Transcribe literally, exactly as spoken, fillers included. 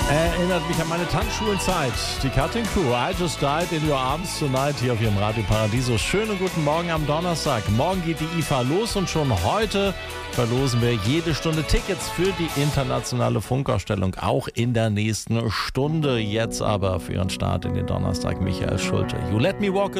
Erinnert mich an meine Tanzschulzeit. Die Cutting Crew, I Just Died in Your Arms Tonight hier auf Ihrem Radio Paradiso. Schönen guten Morgen am Donnerstag. Morgen geht die I F A los und schon heute verlosen wir jede Stunde Tickets für die internationale Funkausstellung, auch in der nächsten Stunde. Jetzt aber für Ihren Start in den Donnerstag Michael Schulte. You Let Me Walk